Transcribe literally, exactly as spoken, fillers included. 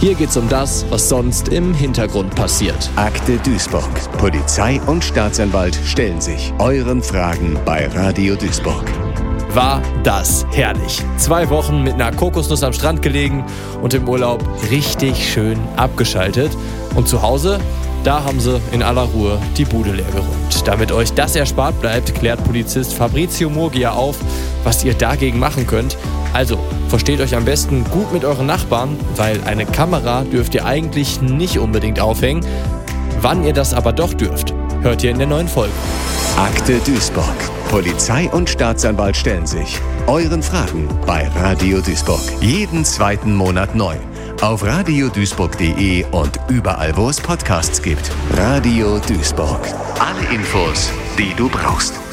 Hier geht's um das, was sonst im Hintergrund passiert. Akte Duisburg. Polizei und Staatsanwalt stellen sich euren Fragen bei Radio Duisburg. War das herrlich. Zwei Wochen mit einer Kokosnuss am Strand gelegen und im Urlaub richtig schön abgeschaltet. Und zu Hause, da haben sie in aller Ruhe die Bude leer geräumt. Damit euch das erspart bleibt, klärt Polizist Fabrizio Murgia auf, was ihr dagegen machen könnt. Also, versteht euch am besten gut mit euren Nachbarn, weil eine Kamera dürft ihr eigentlich nicht unbedingt aufhängen. Wann ihr das aber doch dürft, hört ihr in der neuen Folge. Akte Duisburg. Polizei und Staatsanwalt stellen sich euren Fragen bei Radio Duisburg. Jeden zweiten Monat neu. Auf radio duisburg punkt de und überall, wo es Podcasts gibt. Radio Duisburg. Alle Infos, die du brauchst.